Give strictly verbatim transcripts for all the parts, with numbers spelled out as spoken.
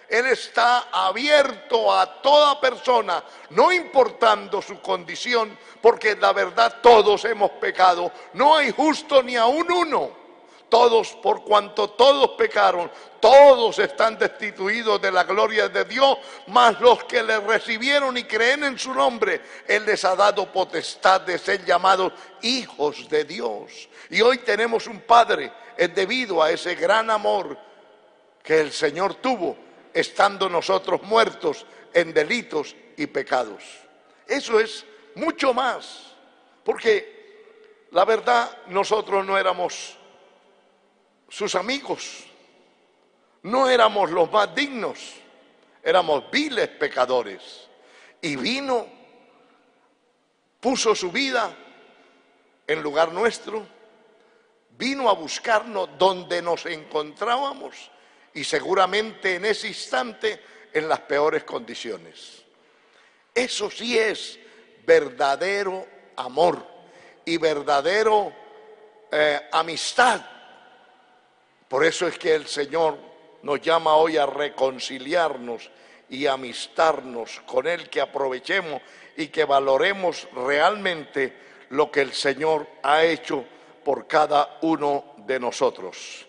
Él está abierto a toda persona, no importando su condición, porque la verdad todos hemos pecado. No hay justo ni aun uno. Todos, por cuanto todos pecaron, todos están destituidos de la gloria de Dios, mas los que le recibieron y creen en su nombre, Él les ha dado potestad de ser llamados hijos de Dios. Y hoy tenemos un Padre, es debido a ese gran amor que el Señor tuvo, estando nosotros muertos en delitos y pecados. Eso es mucho más, porque la verdad nosotros no éramos sus amigos, no éramos los más dignos, éramos viles pecadores. Y vino, puso su vida en lugar nuestro, vino a buscarnos donde nos encontrábamos y seguramente en ese instante en las peores condiciones. Eso sí es verdadero amor y verdadero eh, amistad. Por eso es que el Señor nos llama hoy a reconciliarnos y amistarnos con Él, que aprovechemos y que valoremos realmente lo que el Señor ha hecho por cada uno de nosotros.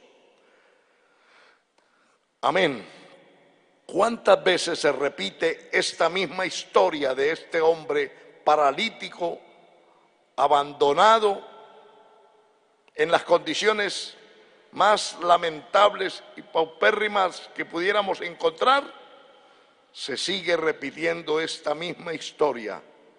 Amén. ¿Cuántas veces se repite esta misma historia de este hombre paralítico, abandonado, en las condiciones más lamentables y paupérrimas que pudiéramos encontrar? Se sigue repitiendo esta misma historia.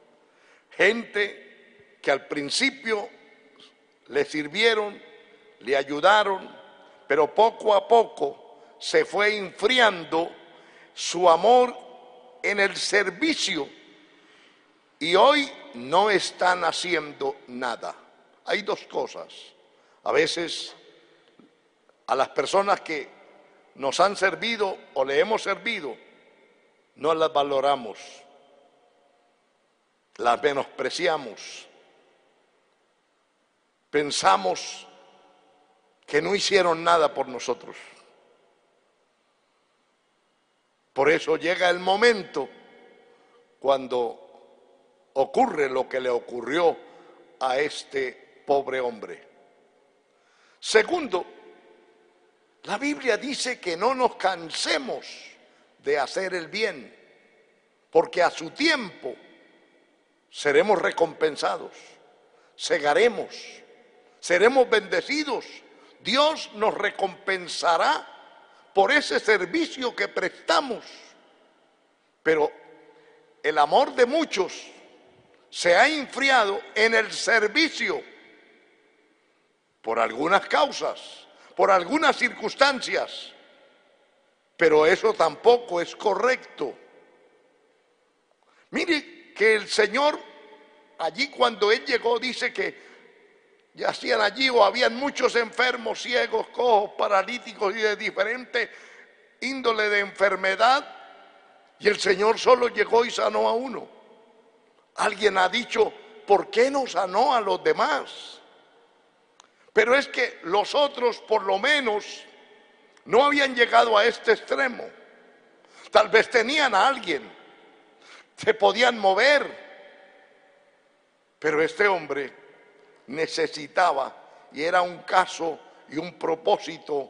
Gente que al principio le sirvieron, le ayudaron, pero poco a poco se fue enfriando su amor en el servicio y hoy no están haciendo nada. Hay dos cosas. A veces a las personas que nos han servido o le hemos servido, no las valoramos, las menospreciamos, pensamos que no hicieron nada por nosotros. Por eso llega el momento cuando ocurre lo que le ocurrió a este pobre hombre. Segundo, la Biblia dice que no nos cansemos de hacer el bien, porque a su tiempo seremos recompensados, segaremos, seremos bendecidos. Dios nos recompensará por ese servicio que prestamos. Pero el amor de muchos se ha enfriado en el servicio por algunas causas, por algunas circunstancias, pero eso tampoco es correcto. Mire que el Señor, allí cuando Él llegó, dice que yacían allí o habían muchos enfermos, ciegos, cojos, paralíticos y de diferente índole de enfermedad, y el Señor solo llegó y sanó a uno. Alguien ha dicho, ¿por qué no sanó a los demás? Pero es que los otros por lo menos no habían llegado a este extremo. Tal vez tenían a alguien, se podían mover, pero este hombre necesitaba, y era un caso y un propósito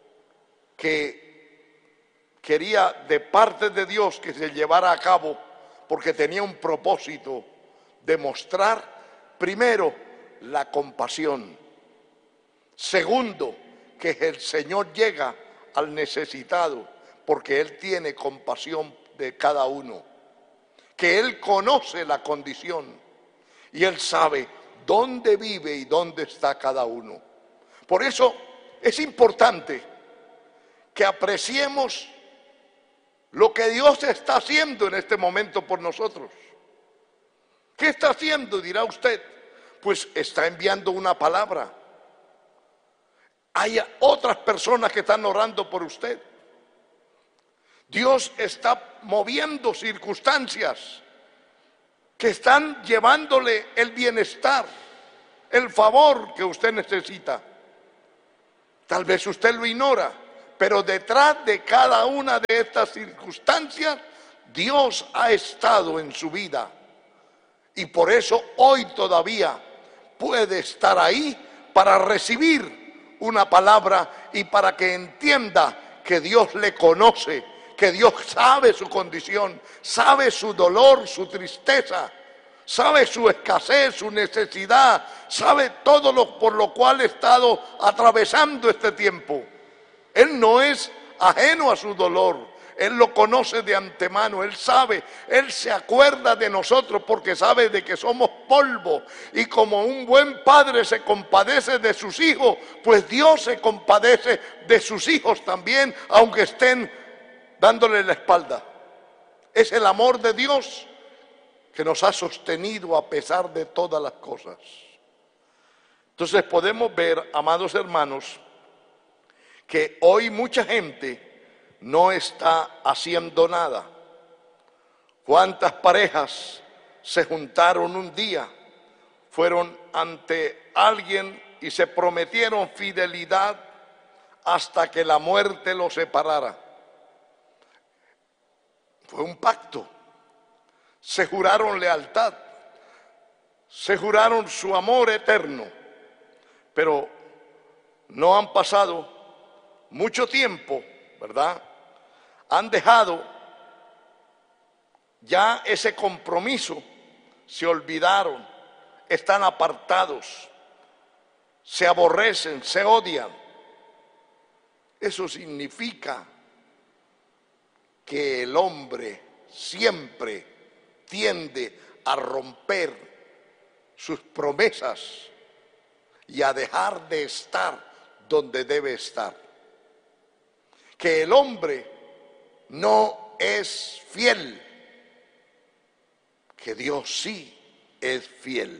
que quería de parte de Dios que se llevara a cabo, porque tenía un propósito de mostrar primero la compasión, segundo que el Señor llega al necesitado porque Él tiene compasión de cada uno, que Él conoce la condición y Él sabe dónde vive y dónde está cada uno. Por eso es importante que apreciemos lo que Dios está haciendo en este momento por nosotros. ¿Qué está haciendo? Dirá usted. Pues está enviando una palabra. Hay otras personas que están orando por usted. Dios está moviendo circunstancias que están llevándole el bienestar, el favor que usted necesita. Tal vez usted lo ignora, Pero detrás de cada una de estas circunstancias, Dios ha estado en su vida. Y por eso hoy todavía puede estar ahí para recibir una palabra y para que entienda que Dios le conoce, que Dios sabe su condición, sabe su dolor, su tristeza, sabe su escasez, su necesidad, sabe todo lo por lo cual ha estado atravesando este tiempo. Él no es ajeno a su dolor. Él lo conoce de antemano, Él sabe, Él se acuerda de nosotros porque sabe de que somos polvo. Y como un buen padre se compadece de sus hijos, pues Dios se compadece de sus hijos también, aunque estén dándole la espalda. Es el amor de Dios que nos ha sostenido a pesar de todas las cosas. Entonces podemos ver, amados hermanos, que hoy mucha gente no está haciendo nada. ¿Cuántas parejas se juntaron un día, fueron ante alguien y se prometieron fidelidad hasta que la muerte los separara? Fue un pacto. Se juraron lealtad, se juraron su amor eterno, pero no han pasado mucho tiempo, ¿verdad? Han dejado ya ese compromiso, se olvidaron, están apartados, se aborrecen, se odian. Eso significa que el hombre siempre tiende a romper sus promesas y a dejar de estar donde debe estar. Que el hombre no es fiel, que Dios sí es fiel.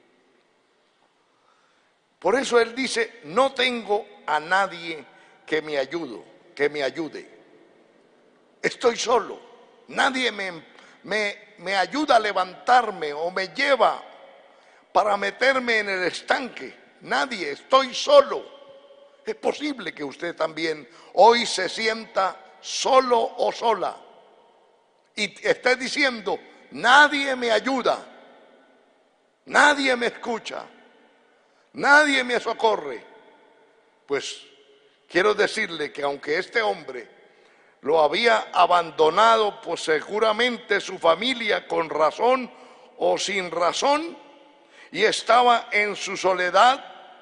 Por eso Él dice, no tengo a nadie que me ayude, que me ayude. Estoy solo, nadie me, me, me ayuda a levantarme o me lleva para meterme en el estanque. Nadie, estoy solo. Es posible que usted también hoy se sienta solo o sola y esté diciendo, nadie me ayuda, nadie me escucha, nadie me socorre. Pues quiero decirle que aunque este hombre lo había abandonado, pues seguramente su familia con razón o sin razón, y estaba en su soledad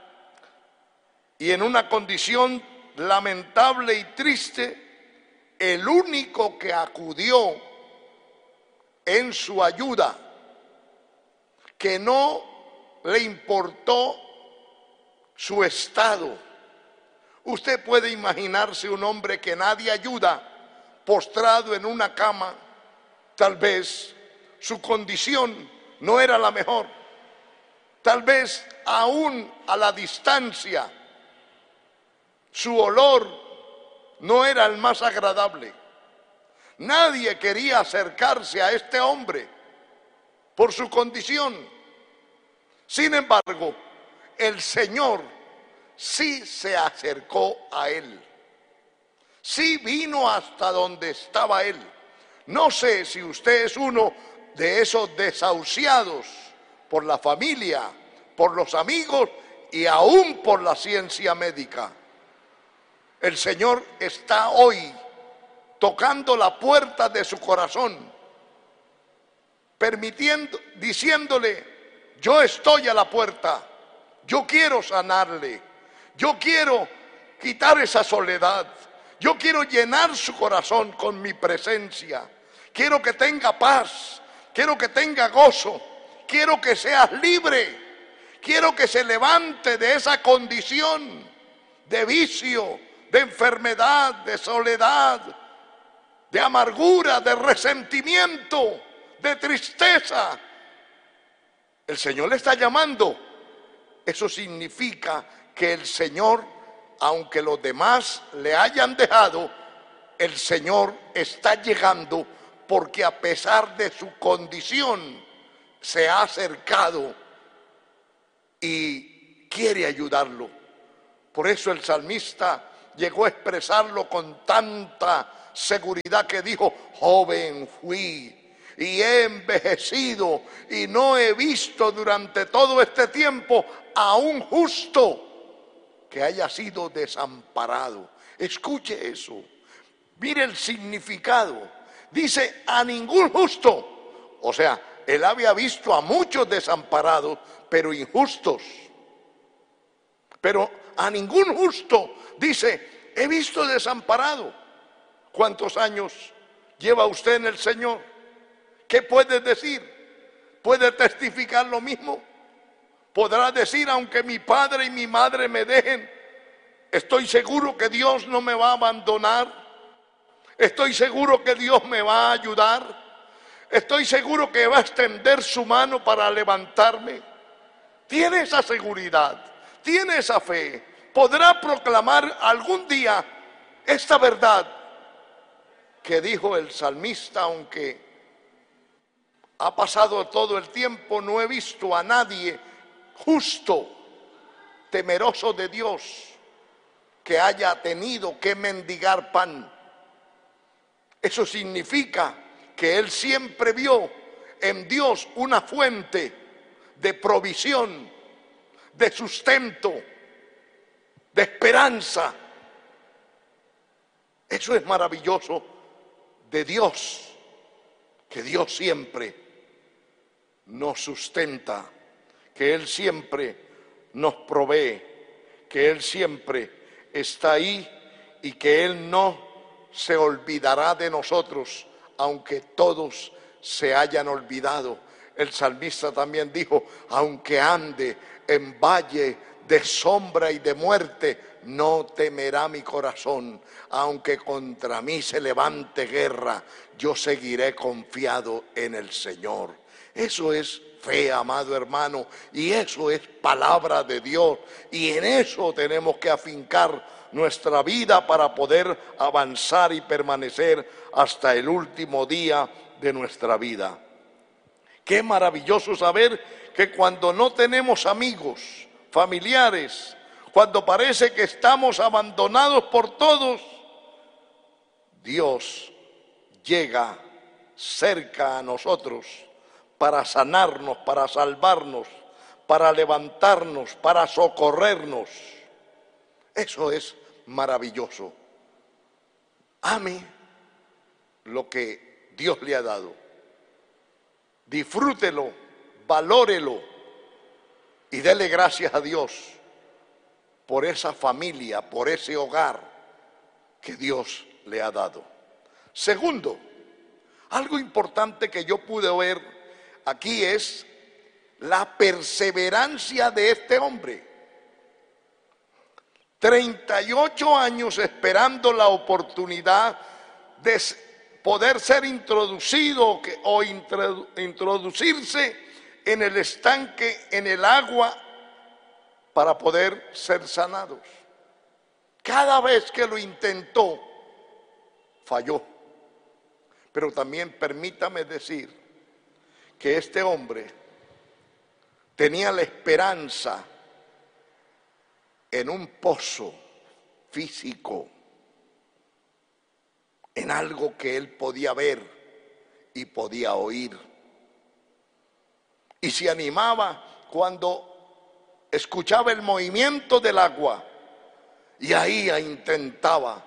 y en una condición lamentable y triste, el único que acudió en su ayuda, que no le importó su estado. Usted puede imaginarse un hombre que nadie ayuda, postrado en una cama. Tal vez su condición no era la mejor, tal vez aún a la distancia su olor no era el más agradable. Nadie quería acercarse a este hombre por su condición. Sin embargo, el Señor sí se acercó a él. Sí vino hasta donde estaba él. No sé si usted es uno de esos desahuciados por la familia, por los amigos y aún por la ciencia médica. El Señor está hoy tocando la puerta de su corazón, permitiendo, diciéndole, yo estoy a la puerta, yo quiero sanarle, yo quiero quitar esa soledad, yo quiero llenar su corazón con mi presencia, quiero que tenga paz, quiero que tenga gozo, quiero que seas libre, quiero que se levante de esa condición de vicio, de enfermedad, de soledad, de amargura, de resentimiento, de tristeza. El Señor le está llamando. Eso significa que el Señor, aunque los demás le hayan dejado, el Señor está llegando porque a pesar de su condición se ha acercado y quiere ayudarlo. Por eso el salmista llegó a expresarlo con tanta seguridad que dijo: joven fui y he envejecido y no he visto durante todo este tiempo a un justo que haya sido desamparado. Escuche eso, mire el significado. Dice: a ningún justo. O sea, él había visto a muchos desamparados, pero injustos. Pero a ningún justo, dice, he visto desamparado. ¿Cuántos años lleva usted en el Señor? ¿Qué puede decir? ¿Puede testificar lo mismo? ¿Podrá decir: aunque mi padre y mi madre me dejen, estoy seguro que Dios no me va a abandonar? Estoy seguro que Dios me va a ayudar. Estoy seguro que va a extender su mano para levantarme. Tiene esa seguridad, tiene esa fe. Podrá proclamar algún día esta verdad que dijo el salmista: aunque ha pasado todo el tiempo, no he visto a nadie justo, temeroso de Dios, que haya tenido que mendigar pan. Eso significa que él siempre vio en Dios una fuente de provisión, de sustento, de esperanza. Eso es maravilloso de Dios, que Dios siempre nos sustenta, que Él siempre nos provee, que Él siempre está ahí y que Él no se olvidará de nosotros, aunque todos se hayan olvidado. El salmista también dijo: aunque ande en valle de sombra y de muerte, no temerá mi corazón. Aunque contra mí se levante guerra, yo seguiré confiado en el Señor. Eso es fe, amado hermano, y eso es palabra de Dios, y en eso tenemos que afincar nuestra vida para poder avanzar y permanecer hasta el último día de nuestra vida. Qué maravilloso saber que cuando no tenemos amigos, familiares, cuando parece que estamos abandonados por todos, Dios llega cerca a nosotros para sanarnos, para salvarnos, para levantarnos, para socorrernos. Eso es maravilloso. Ame lo que Dios le ha dado. Disfrútelo, valórelo y dele gracias a Dios por esa familia, por ese hogar que Dios le ha dado. Segundo, algo importante que yo pude ver aquí es la perseverancia de este hombre. treinta y ocho años esperando la oportunidad de poder ser introducido o introducirse en el estanque, en el agua, para poder ser sanados. Cada vez que lo intentó, falló. Pero también permítame decir que este hombre tenía la esperanza en un pozo físico, en algo que él podía ver y podía oír. Y se animaba cuando escuchaba el movimiento del agua, y ahí intentaba.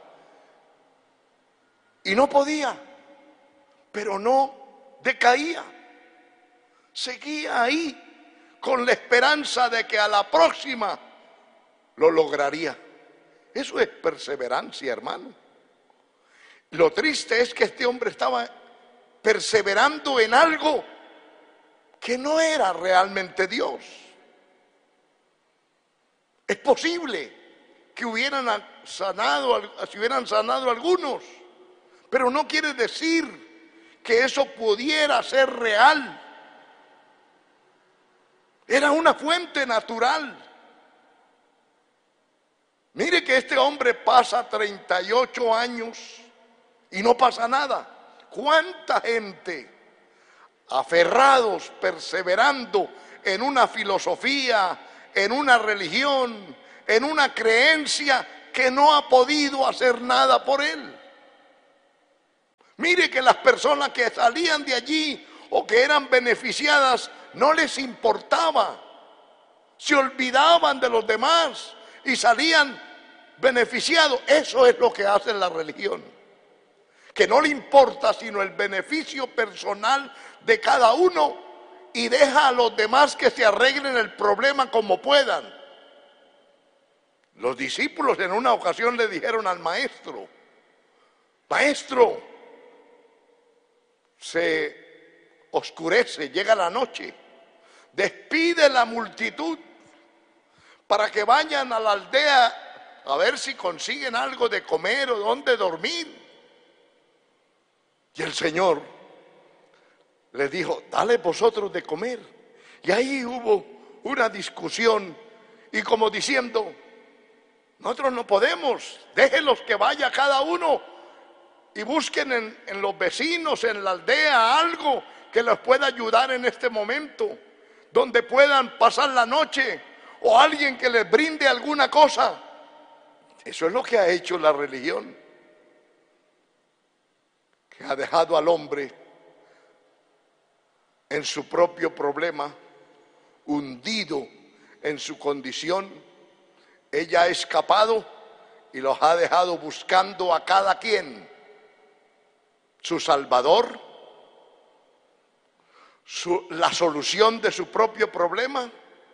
Y no podía, pero no decaía. Seguía ahí con la esperanza de que a la próxima lo lograría. Eso es perseverancia, hermano. Lo triste es que este hombre estaba perseverando en algo que no era realmente Dios. Es posible que hubieran sanado, si hubieran sanado algunos, pero no quiere decir que eso pudiera ser real. Era una fuente natural. Mire que este hombre pasa treinta y ocho años y no pasa nada. ¿Cuánta gente, aferrados, perseverando en una filosofía, en una religión, en una creencia que no ha podido hacer nada por él. Mire que las personas que salían de allí o que eran beneficiadas no les importaba. Se olvidaban de los demás y salían beneficiados. Eso es lo que hace la religión, que no le importa sino el beneficio personal de cada uno y deja a los demás que se arreglen el problema como puedan. Los discípulos en una ocasión le dijeron al maestro: maestro, se oscurece, llega la noche, despide la multitud para que vayan a la aldea a ver si consiguen algo de comer o dónde dormir. Y el Señor les dijo: dale vosotros de comer. Y ahí hubo una discusión y como diciendo: nosotros no podemos, déjenlos que vaya cada uno y busquen en, en los vecinos, en la aldea, algo que les pueda ayudar en este momento, donde puedan pasar la noche, o alguien que les brinde alguna cosa. Eso es lo que ha hecho la religión, que ha dejado al hombre en su propio problema, hundido en su condición. Ella ha escapado y los ha dejado buscando a cada quien su salvador, su, la solución de su propio problema.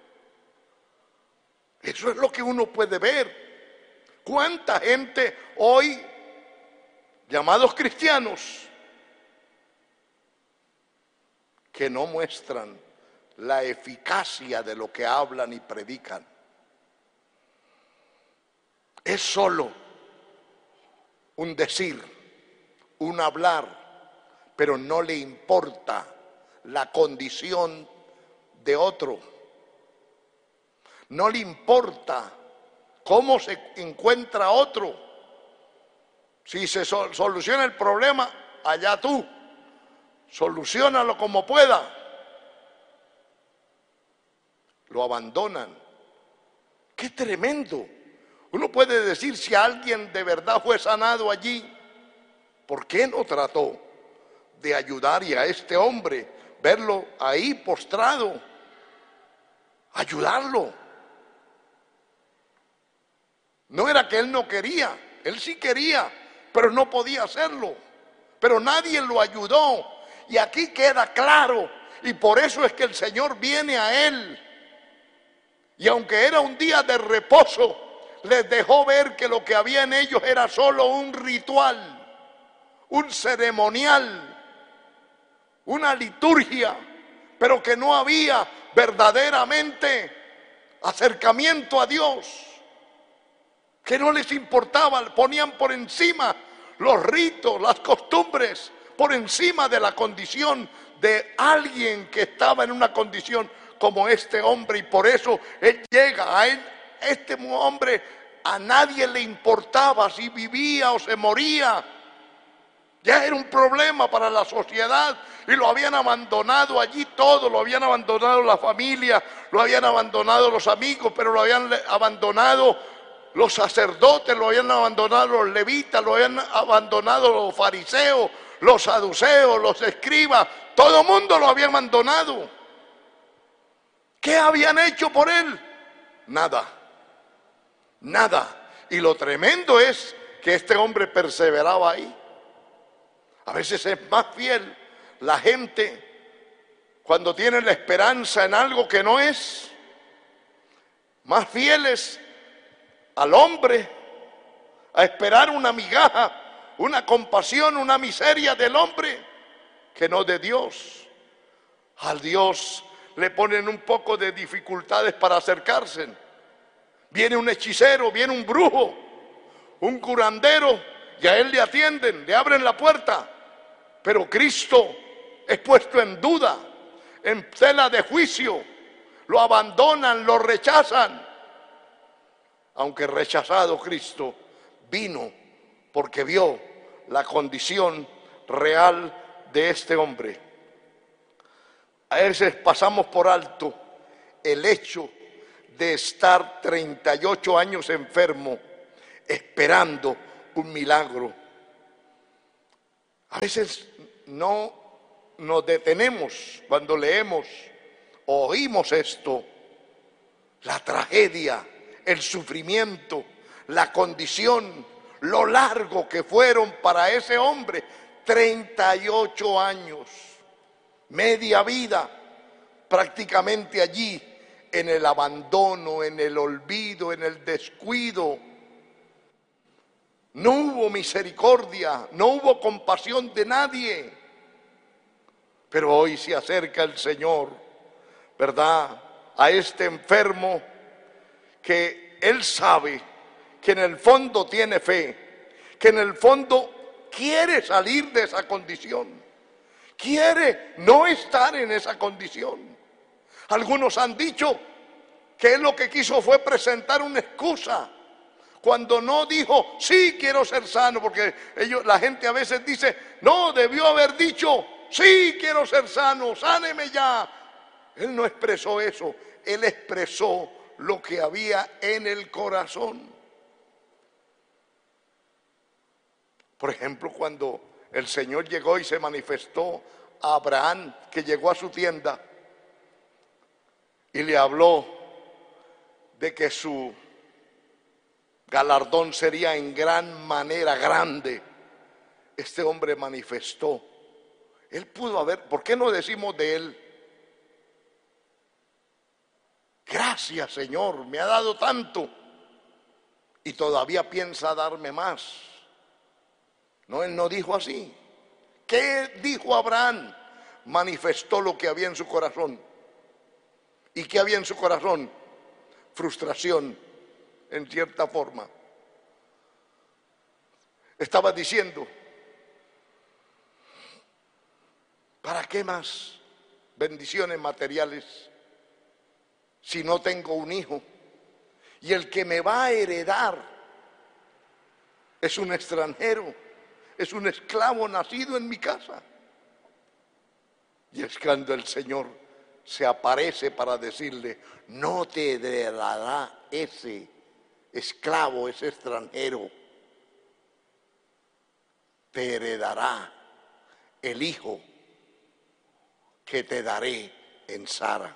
Eso es lo que uno puede ver. ¿Cuánta gente hoy, llamados cristianos, que no muestran la eficacia de lo que hablan y predican? Es solo un decir, un hablar, pero no le importa la condición de otro. No le importa cómo se encuentra otro. Si se sol- soluciona el problema, allá tú, soluciónalo como pueda. Lo abandonan. ¡Qué tremendo! Uno puede decir, si alguien de verdad fue sanado allí, ¿por qué no trató de ayudar y a este hombre, verlo ahí postrado, ayudarlo? No era que él no quería, él sí quería, pero no podía hacerlo. Pero nadie lo ayudó. Y aquí queda claro, y por eso es que el Señor viene a él. Y aunque era un día de reposo, les dejó ver que lo que había en ellos era solo un ritual, un ceremonial, una liturgia, pero que no había verdaderamente acercamiento a Dios, que no les importaba, ponían por encima los ritos, las costumbres, por encima de la condición de alguien que estaba en una condición como este hombre. Y por eso él llega a él. Este hombre, a nadie le importaba si vivía o se moría. Ya era un problema para la sociedad y lo habían abandonado allí todo, lo habían abandonado la familia, lo habían abandonado los amigos, pero lo habían abandonado los sacerdotes, lo habían abandonado los levitas, lo habían abandonado los fariseos, los saduceos, los escribas, todo el mundo lo había abandonado. ¿Qué habían hecho por él? Nada. Nada. Y lo tremendo es que este hombre perseveraba ahí. A veces es más fiel la gente cuando tiene la esperanza en algo que no es. Más fieles al hombre a esperar una migaja, una compasión, una miseria del hombre que no de Dios. Al Dios le ponen un poco de dificultades para acercarse. Viene un hechicero, viene un brujo, un curandero, y a él le atienden, le abren la puerta. Pero Cristo es puesto en duda, en tela de juicio. Lo abandonan, lo rechazan. Aunque rechazado, Cristo vino porque vio la condición real de este hombre. A veces pasamos por alto el hecho de estar treinta y ocho años enfermo esperando un milagro. A veces no nos detenemos cuando leemos o oímos esto, la tragedia, el sufrimiento, la condición, lo largo que fueron para ese hombre, treinta y ocho años, media vida prácticamente allí, en el abandono, en el olvido, en el descuido. No hubo misericordia, no hubo compasión de nadie. Pero hoy se acerca el Señor, ¿verdad?, a este enfermo que Él sabe que en el fondo tiene fe, que en el fondo quiere salir de esa condición, quiere no estar en esa condición. Algunos han dicho que Él lo que quiso fue presentar una excusa, cuando no dijo, sí quiero ser sano, porque ellos, la gente a veces dice, no, debió haber dicho, sí quiero ser sano, sáneme ya. Él no expresó eso, Él expresó lo que había en el corazón. Por ejemplo, cuando el Señor llegó y se manifestó a Abraham, que llegó a su tienda y le habló de que su galardón sería en gran manera grande, este hombre manifestó. Él pudo haber, ¿por qué no decimos de él? Gracias, Señor, me ha dado tanto y todavía piensa darme más. No, él no dijo así. ¿Qué dijo Abraham? Manifestó lo que había en su corazón. ¿Y qué había en su corazón? Frustración, en cierta forma. Estaba diciendo, ¿para qué más bendiciones materiales si no tengo un hijo? Y el que me va a heredar es un extranjero, es un esclavo nacido en mi casa. Y es cuando el Señor se aparece para decirle, no te heredará ese esclavo, ese extranjero, te heredará el hijo que te daré en Sara.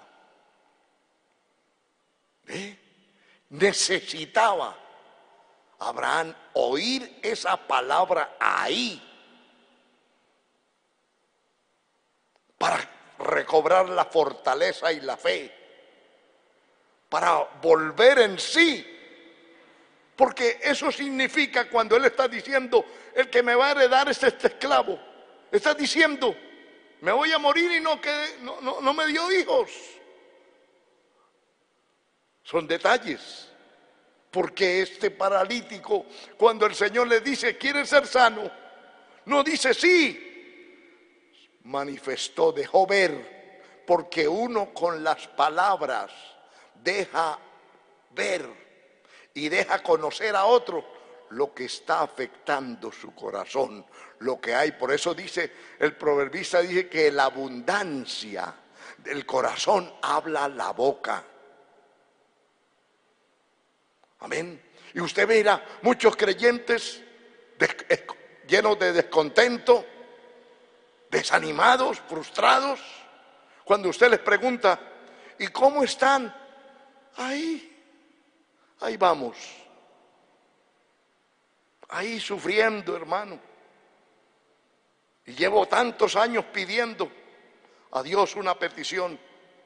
¿Eh? Necesitaba Abraham oír esa palabra ahí para recobrar la fortaleza y la fe, para volver en sí. Porque eso significa, cuando él está diciendo, el que me va a heredar es este esclavo, está diciendo, me voy a morir y no, quedé, no, no, no me dio hijos. Son detalles. Porque este paralítico, cuando el Señor le dice, ¿quiere ser sano?, no dice sí. Manifestó, dejó ver, porque uno con las palabras deja ver y deja conocer a otro lo que está afectando su corazón, lo que hay. Por eso dice, el proverbista dice que la abundancia del corazón habla la boca. Amén. Y usted mira muchos creyentes de, llenos de descontento, desanimados, frustrados. Cuando usted les pregunta, ¿y cómo están? Ahí, ahí vamos. Ahí sufriendo, hermano. Y llevo tantos años pidiendo a Dios una petición.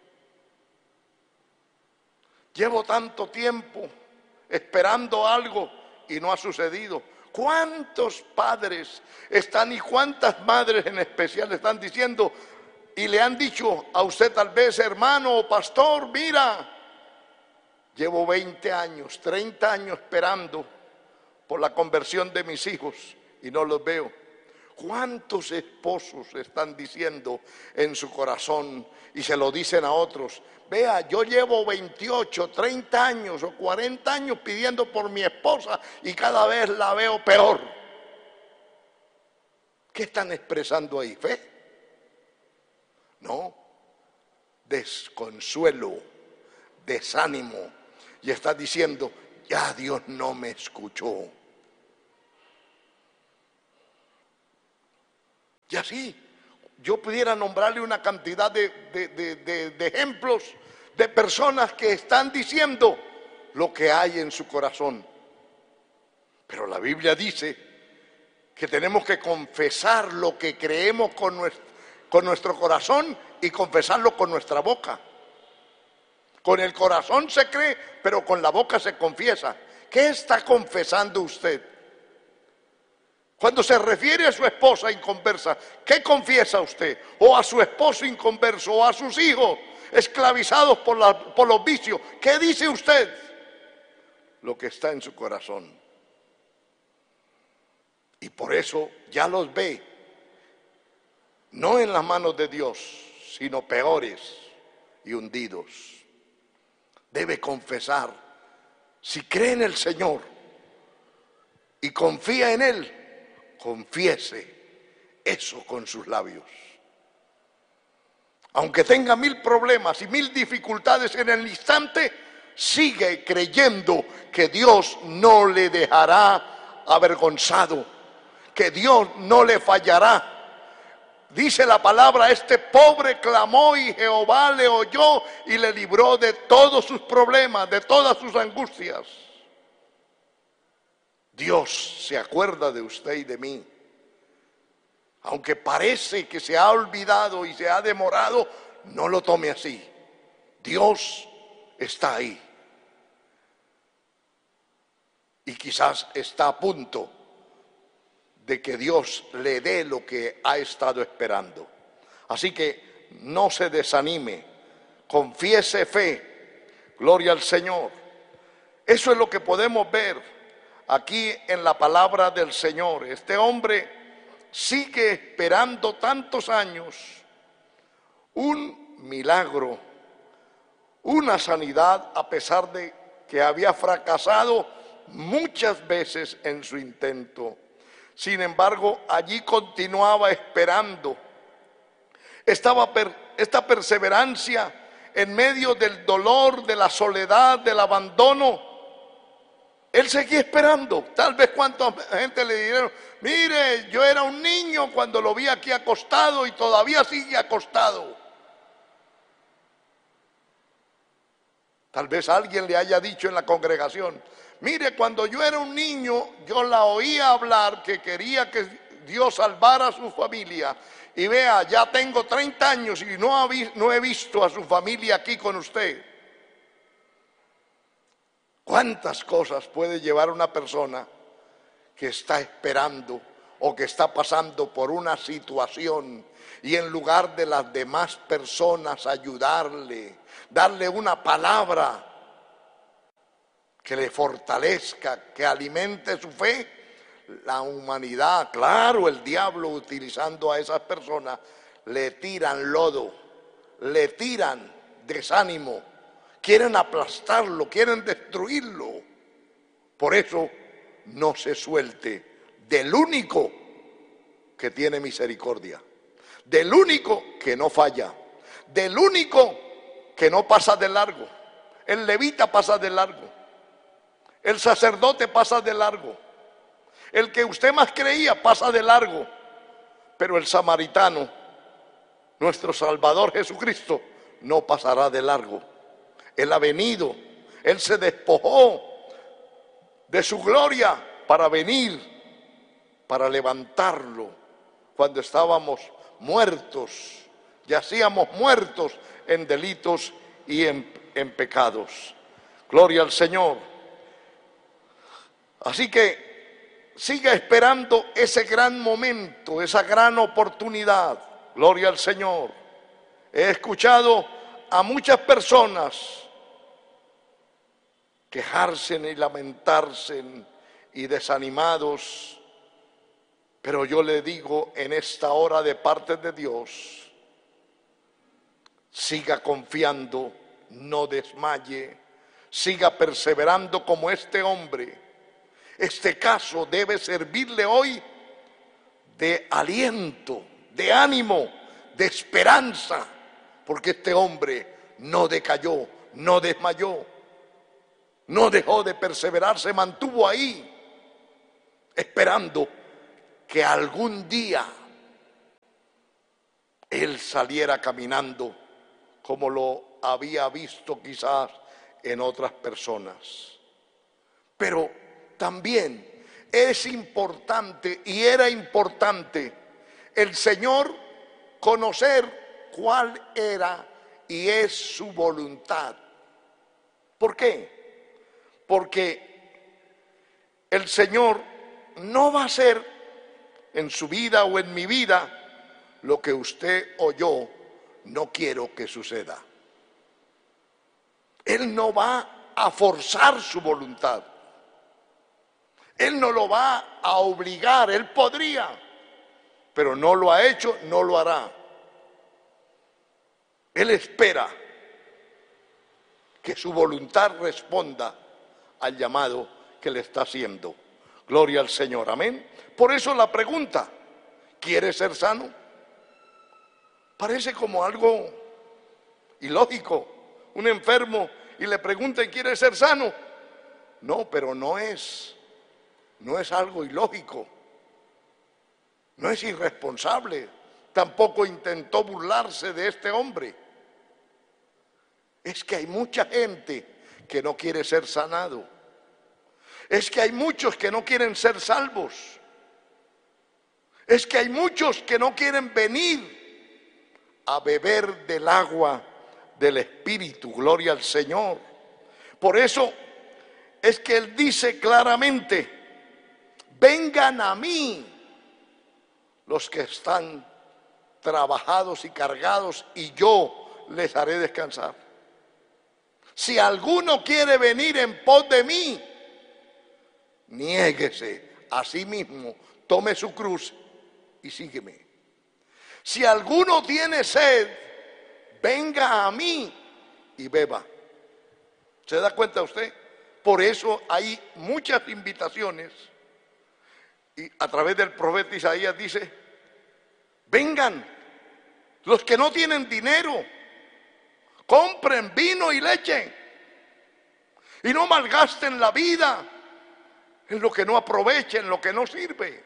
Llevo tanto tiempo esperando algo y no ha sucedido. ¿Cuántos padres están y cuántas madres en especial están diciendo y le han dicho a usted, tal vez, hermano o pastor, mira, llevo veinte años, treinta años esperando por la conversión de mis hijos y no los veo? ¿Cuántos esposos están diciendo en su corazón y se lo dicen a otros? Vea, yo llevo veintiocho, treinta años o cuarenta años pidiendo por mi esposa y cada vez la veo peor. ¿Qué están expresando ahí? ¿Fe? No, desconsuelo, desánimo. Y está diciendo, ya Dios no me escuchó. Y así, yo pudiera nombrarle una cantidad de, de, de, de, de ejemplos de personas que están diciendo lo que hay en su corazón. Pero la Biblia dice que tenemos que confesar lo que creemos con nuestro, con nuestro corazón y confesarlo con nuestra boca. Con el corazón se cree, pero con la boca se confiesa. ¿Qué está confesando usted? Cuando se refiere a su esposa inconversa, ¿qué confiesa usted? O a su esposo inconverso, o a sus hijos esclavizados por, la, por los vicios. ¿Qué dice usted? Lo que está en su corazón. Y por eso ya los ve, no en las manos de Dios, sino peores y hundidos. Debe confesar, si cree en el Señor y confía en Él, confiese eso con sus labios. Aunque tenga mil problemas y mil dificultades en el instante, sigue creyendo que Dios no le dejará avergonzado, que Dios no le fallará. Dice la palabra, este pobre clamó y Jehová le oyó y le libró de todos sus problemas, de todas sus angustias. Dios se acuerda de usted y de mí. Aunque parece que se ha olvidado y se ha demorado, no lo tome así. Dios está ahí. Y quizás está a punto de que Dios le dé lo que ha estado esperando. Así que no se desanime, confiese fe, gloria al Señor. Eso es lo que podemos ver aquí en la palabra del Señor. Este hombre sigue esperando tantos años un milagro, una sanidad, a pesar de que había fracasado muchas veces en su intento. Sin embargo, allí continuaba esperando. Estaba per, esta perseverancia en medio del dolor, de la soledad, del abandono. Él seguía esperando. Tal vez cuánta gente le dijeron, mire, yo era un niño cuando lo vi aquí acostado y todavía sigue acostado. Tal vez alguien le haya dicho en la congregación, mire, cuando yo era un niño, yo la oía hablar que quería que Dios salvara a su familia. Y vea, ya tengo treinta años y no, ha vi, no he visto a su familia aquí con usted. ¿Cuántas cosas puede llevar una persona que está esperando o que está pasando por una situación y en lugar de las demás personas ayudarle, darle una palabra que le fortalezca, que alimente su fe? La humanidad, claro, el diablo utilizando a esas personas, le tiran lodo, le tiran desánimo, quieren aplastarlo, quieren destruirlo. Por eso no se suelte del único que tiene misericordia, del único que no falla, del único que no pasa de largo. El levita pasa de largo, el sacerdote pasa de largo, el que usted más creía pasa de largo, pero el samaritano, nuestro Salvador Jesucristo, no pasará de largo. Él ha venido, Él se despojó de su gloria para venir, para levantarlo cuando estábamos muertos, yacíamos muertos en delitos y en, en pecados. Gloria al Señor. Así que siga esperando ese gran momento, esa gran oportunidad. Gloria al Señor. He escuchado a muchas personas quejarse y lamentarse y desanimados, pero yo le digo en esta hora de parte de Dios, siga confiando, no desmaye, siga perseverando como este hombre. Este caso debe servirle hoy de aliento, de ánimo, de esperanza, porque este hombre no decayó, no desmayó. no dejó de perseverar, se mantuvo ahí, esperando que algún día él saliera caminando como lo había visto quizás en otras personas. Pero también es importante, y era importante, el Señor conocer cuál era y es su voluntad. ¿Por qué? Porque el Señor no va a hacer en su vida o en mi vida lo que usted o yo no quiero que suceda. Él no va a forzar su voluntad. Él no lo va a obligar. Él podría, pero no lo ha hecho, no lo hará. Él espera que su voluntad responda al llamado que le está haciendo. Gloria al Señor, amén. Por eso la pregunta, ¿quiere ser sano? Parece como algo ilógico. Un enfermo y le preguntan, ¿quiere ser sano? No, pero no es, no es algo ilógico. No es irresponsable. Tampoco intentó burlarse de este hombre. Es que hay mucha gente que no quiere ser sanado. Es que hay muchos que no quieren ser salvos. Es que hay muchos que no quieren venir a beber del agua del Espíritu. Gloria al Señor. Por eso es que Él dice claramente, vengan a mí los que están trabajados y cargados y yo les haré descansar. Si alguno quiere venir en pos de mí, niéguese a sí mismo, tome su cruz y sígueme. Si alguno tiene sed, venga a mí y beba. ¿Se da cuenta usted? Por eso hay muchas invitaciones. Y a través del profeta Isaías dice, vengan los que no tienen dinero, compren vino y leche y no malgasten la vida en lo que no aprovecha, en lo que no sirve.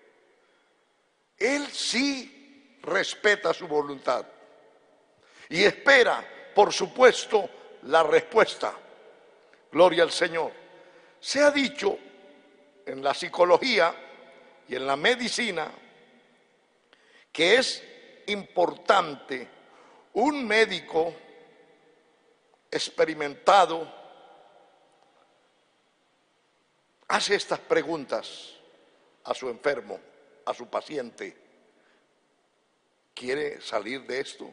Él sí respeta su voluntad y espera, por supuesto, la respuesta. Gloria al Señor. Se ha dicho en la psicología y en la medicina que es importante un médico experimentado hace estas preguntas a su enfermo, a su paciente. ¿Quiere salir de esto?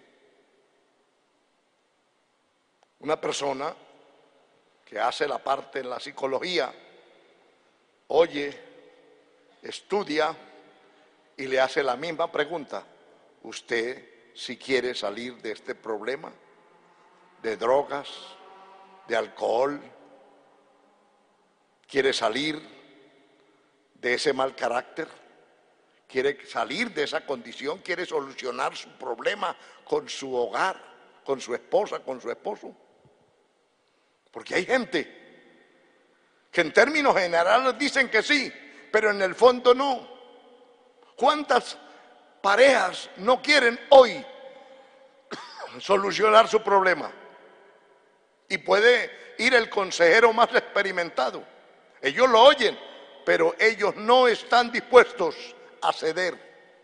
Una persona que hace la parte en la psicología oye, estudia y le hace la misma pregunta. ¿Usted si quiere salir de este problema? ¿De drogas? ¿De alcohol? ¿Quiere salir de ese mal carácter? ¿Quiere salir de esa condición? ¿Quiere solucionar su problema con su hogar, con su esposa, con su esposo? Porque hay gente que en términos generales dicen que sí, pero en el fondo no. ¿Cuántas parejas no quieren hoy solucionar su problema? Y puede ir el consejero más experimentado. Ellos lo oyen, pero ellos no están dispuestos a ceder.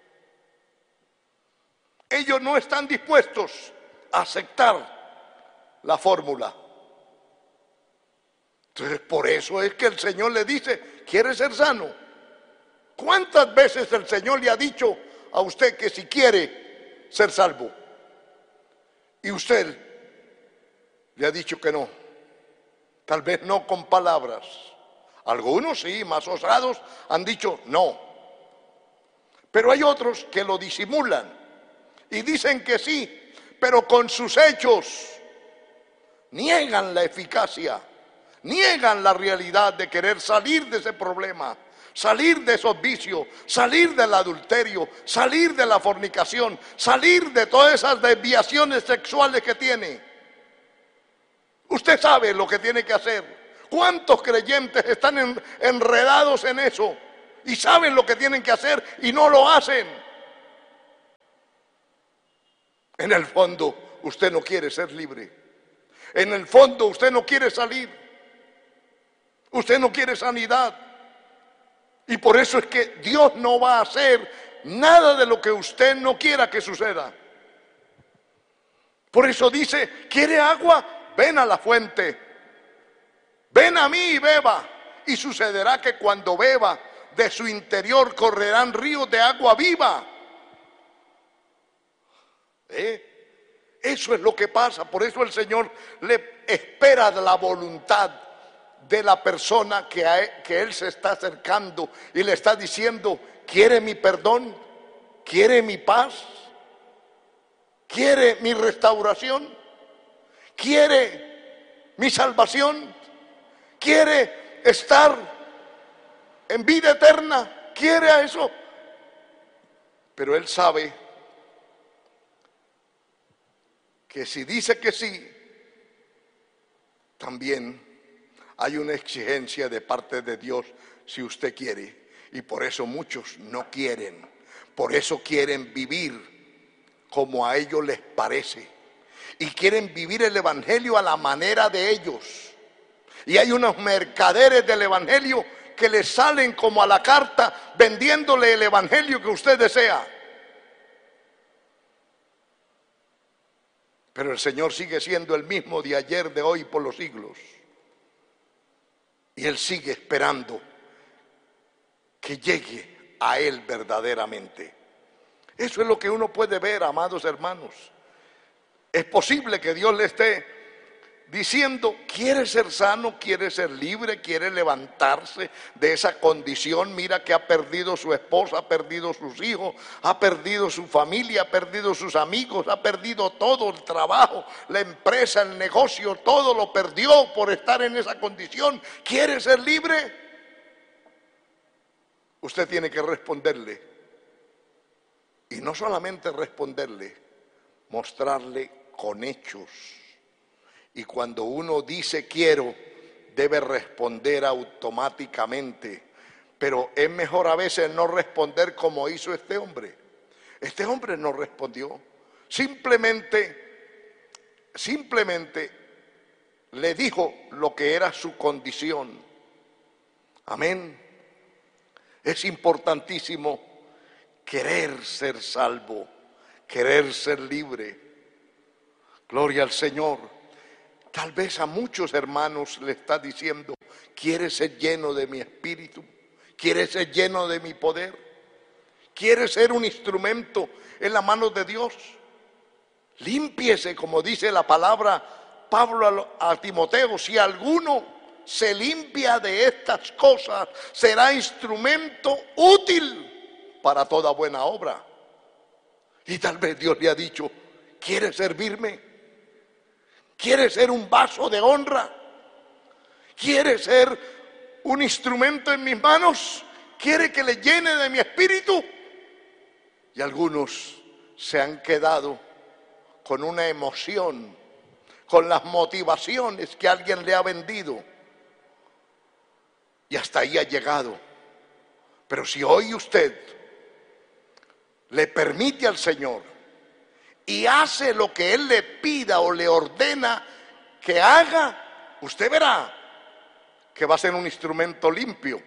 Ellos no están dispuestos a aceptar la fórmula. Entonces, por eso es que el Señor le dice, ¿quiere ser sano? ¿Cuántas veces el Señor le ha dicho a usted que si quiere ser salvo? Y usted le ha dicho que no. Tal vez no con palabras. Algunos sí, más osados, han dicho no. Pero hay otros que lo disimulan y dicen que sí, pero con sus hechos niegan la eficacia, niegan la realidad de querer salir de ese problema, salir de esos vicios, salir del adulterio, salir de la fornicación, salir de todas esas desviaciones sexuales que tiene. Usted sabe lo que tiene que hacer. ¿Cuántos creyentes están en, enredados en eso y saben lo que tienen que hacer y no lo hacen? En el fondo, usted no quiere ser libre. En el fondo, usted no quiere salir. Usted no quiere sanidad. Y por eso es que Dios no va a hacer nada de lo que usted no quiera que suceda. Por eso dice, ¿quiere agua? Ven a la fuente. Ven a mí y beba. Y sucederá que cuando beba, de su interior correrán ríos de agua viva. ¿Eh? Eso es lo que pasa. Por eso el Señor le espera la voluntad de la persona que, a él, que Él se está acercando y le está diciendo, ¿quiere mi perdón? ¿Quiere mi paz? ¿Quiere mi restauración? ¿Quiere mi salvación? ¿Quiere estar en vida eterna? ¿Quiere a eso? Pero Él sabe que si dice que sí, también hay una exigencia de parte de Dios si usted quiere. Y por eso muchos no quieren. Por eso quieren vivir como a ellos les parece. Y quieren vivir el evangelio a la manera de ellos. Y hay unos mercaderes del evangelio que les salen como a la carta vendiéndole el evangelio que usted desea. Pero el Señor sigue siendo el mismo de ayer, de hoy, por los siglos. Y Él sigue esperando que llegue a Él verdaderamente. Eso es lo que uno puede ver, amados hermanos. Es posible que Dios le esté diciendo, quiere ser sano, quiere ser libre, quiere levantarse de esa condición. Mira que ha perdido su esposa, ha perdido sus hijos, ha perdido su familia, ha perdido sus amigos, ha perdido todo, el trabajo, la empresa, el negocio, todo lo perdió por estar en esa condición. ¿Quiere ser libre? Usted tiene que responderle. Y no solamente responderle, mostrarle con hechos. Y cuando uno dice quiero, debe responder automáticamente. Pero es mejor a veces no responder como hizo este hombre. Este hombre no respondió. Simplemente, simplemente le dijo lo que era su condición. Amén. Es importantísimo querer ser salvo, querer ser libre. Gloria al Señor. Tal vez a muchos hermanos le está diciendo, ¿quieres ser lleno de mi espíritu? ¿Quieres ser lleno de mi poder? ¿Quieres ser un instrumento en la mano de Dios? Límpiese, como dice la palabra Pablo a Timoteo, si alguno se limpia de estas cosas, será instrumento útil para toda buena obra. Y tal vez Dios le ha dicho, ¿quieres servirme? ¿Quiere ser un vaso de honra? ¿Quiere ser un instrumento en mis manos? ¿Quiere que le llene de mi espíritu? Y algunos se han quedado con una emoción, con las motivaciones que alguien le ha vendido. Y hasta ahí ha llegado. Pero si hoy usted le permite al Señor y hace lo que Él le pida o le ordena que haga, usted verá que va a ser un instrumento limpio,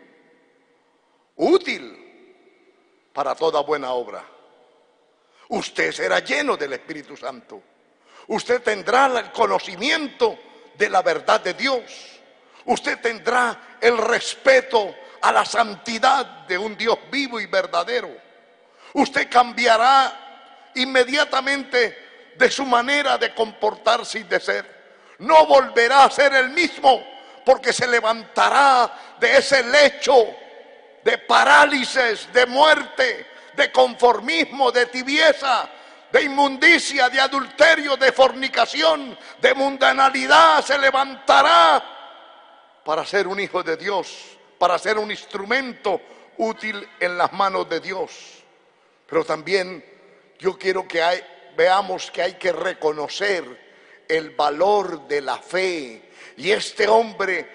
útil para toda buena obra. Usted será lleno del Espíritu Santo. Usted tendrá el conocimiento de la verdad de Dios. Usted tendrá el respeto a la santidad de un Dios vivo y verdadero. Usted cambiará inmediatamente de su manera de comportarse y de ser. No volverá a ser el mismo, porque se levantará de ese lecho de parálisis, de muerte, de conformismo, de tibieza, de inmundicia, de adulterio, de fornicación, de mundanalidad. Se levantará para ser un hijo de Dios, para ser un instrumento útil en las manos de Dios. Pero también yo quiero que hay, veamos que hay que reconocer el valor de la fe. Y este hombre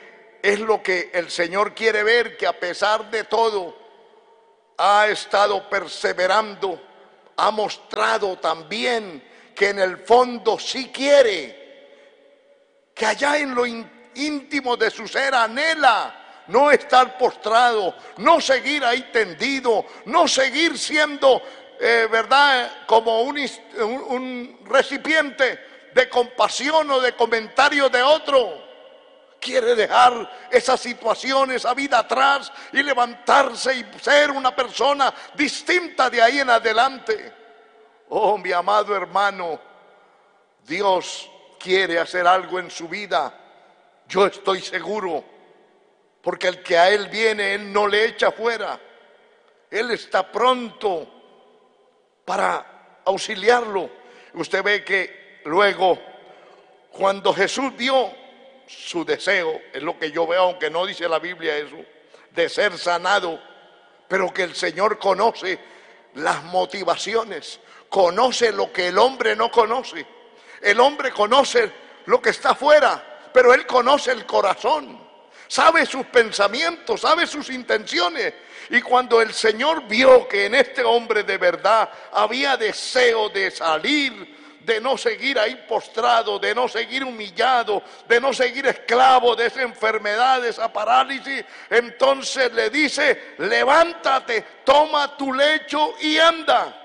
es lo que el Señor quiere ver, que a pesar de todo ha estado perseverando, ha mostrado también que en el fondo sí quiere, que allá en lo íntimo de su ser anhela no estar postrado, no seguir ahí tendido, no seguir siendo, eh, verdad, como un, un recipiente de compasión o de comentario de otro. Quiere dejar esa situación, esa vida atrás y levantarse y ser una persona distinta de ahí en adelante. Oh, mi amado hermano, Dios quiere hacer algo en su vida. Yo estoy seguro, porque el que a Él viene, Él no le echa fuera. Él está pronto para auxiliarlo. Usted ve que luego, cuando Jesús vio su deseo, es lo que yo veo, aunque no dice la Biblia eso, de ser sanado, pero que el Señor conoce las motivaciones, conoce lo que el hombre no conoce. El hombre conoce lo que está afuera, pero Él conoce el corazón, sabe sus pensamientos, sabe sus intenciones. Y cuando el Señor vio que en este hombre de verdad había deseo de salir, de no seguir ahí postrado, de no seguir humillado, de no seguir esclavo de esa enfermedad, de esa parálisis, entonces le dice: levántate, toma tu lecho y anda.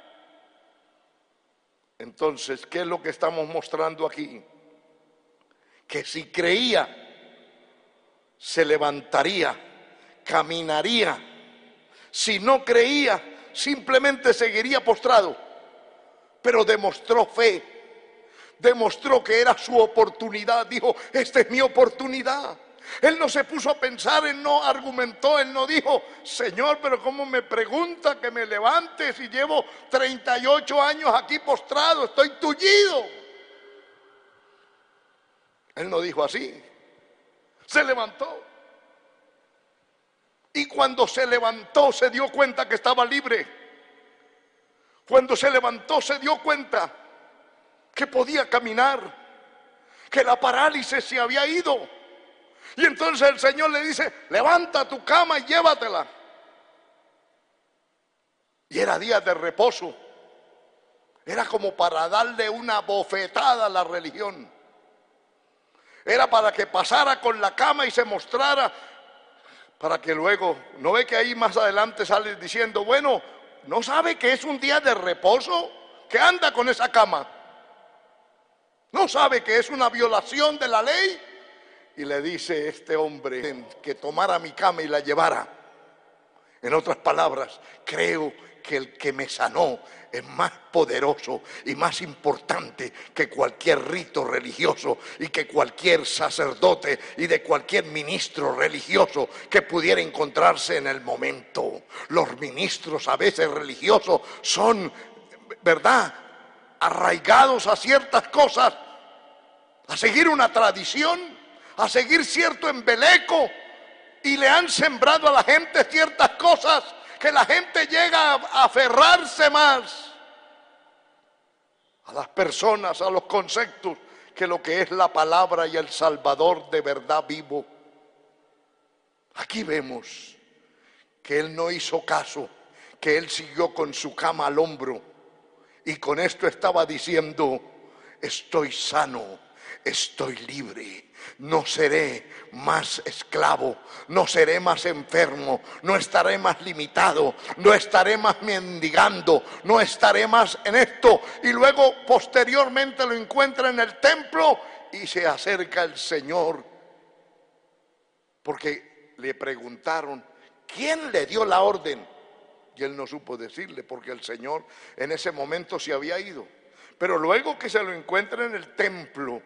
Entonces, ¿qué es lo que estamos mostrando aquí? Que si creía, se levantaría, caminaría. Si no creía, simplemente seguiría postrado. Pero demostró fe, demostró que era su oportunidad. Dijo: esta es mi oportunidad. Él no se puso a pensar, él no argumentó, él no dijo: Señor, pero ¿cómo me pregunta que me levante si llevo treinta y ocho años aquí postrado, estoy tullido? Él no dijo así. Se levantó. Y cuando se levantó se dio cuenta que estaba libre. Cuando se levantó se dio cuenta que podía caminar, que la parálisis se había ido. Y entonces el Señor le dice: levanta tu cama y llévatela. Y era día de reposo. Era como para darle una bofetada a la religión. Era para que pasara con la cama y se mostrara, para que luego, ¿no ve que ahí más adelante sale diciendo: bueno, ¿no sabe que es un día de reposo? ¿Qué anda con esa cama? ¿No sabe que es una violación de la ley? Y le dice este hombre que tomara mi cama y la llevara. En otras palabras, creo que el que me sanó es más poderoso y más importante que cualquier rito religioso y que cualquier sacerdote y de cualquier ministro religioso que pudiera encontrarse en el momento. Los ministros a veces religiosos son, ¿verdad?, arraigados a ciertas cosas, a seguir una tradición, a seguir cierto embeleco, y le han sembrado a la gente ciertas cosas que la gente llega a aferrarse más a las personas, a los conceptos, que lo que es la palabra y el Salvador de verdad vivo. Aquí vemos que él no hizo caso, que él siguió con su cama al hombro, y con esto estaba diciendo: estoy sano, estoy libre, no seré más esclavo, no seré más enfermo, no estaré más limitado, no estaré más mendigando, no estaré más en esto. Y luego posteriormente lo encuentra en el templo y se acerca el Señor, porque le preguntaron: ¿quién le dio la orden? Y él no supo decirle, porque el Señor en ese momento se había ido. Pero luego que se lo encuentra en el templo,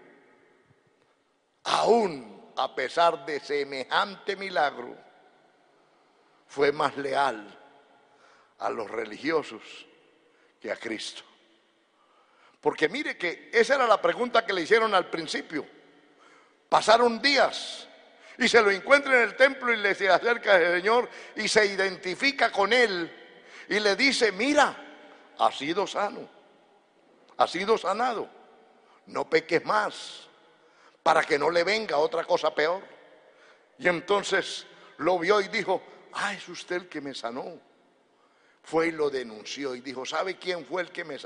aún a pesar de semejante milagro, fue más leal a los religiosos que a Cristo. Porque mire que esa era la pregunta que le hicieron al principio. Pasaron días y se lo encuentra en el templo y le se acerca al Señor y se identifica con él y le dice: mira, has sido sano, has sido sanado, no peques más, para que no le venga otra cosa peor. Y entonces lo vio y dijo, ah, es usted el que me sanó. Fue y lo denunció y dijo, ¿sabe quién fue el que me sanó?